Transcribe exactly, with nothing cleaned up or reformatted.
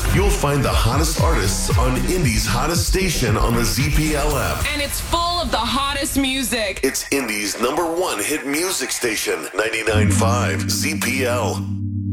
You'll find the hottest artists on Indy's hottest station on the Z P L app. And it's full of the hottest music. It's Indy's number one hit music station, ninety-nine point five Z P L.